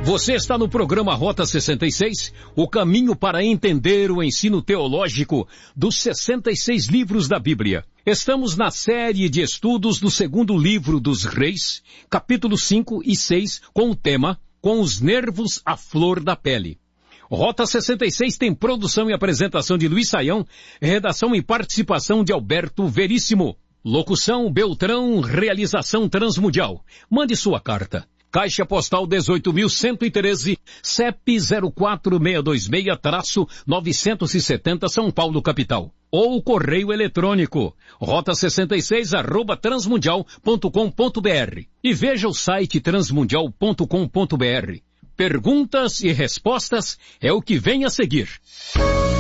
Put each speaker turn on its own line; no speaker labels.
Você está no programa Rota 66, o caminho para entender o ensino teológico dos 66 livros da Bíblia. Estamos na série de estudos do segundo livro dos Reis, capítulos 5 e 6, com o tema Com os nervos à flor da pele. Rota 66 tem produção e apresentação de Luiz Saião, redação e participação de Alberto Veríssimo. Locução Beltrão, realização Transmundial. Mande sua carta. Caixa Postal 18.113, CEP 04626-970 São Paulo, capital. Ou correio eletrônico, rota66@transmundial.com.br. E veja o site transmundial.com.br. Perguntas e respostas é o que vem a seguir.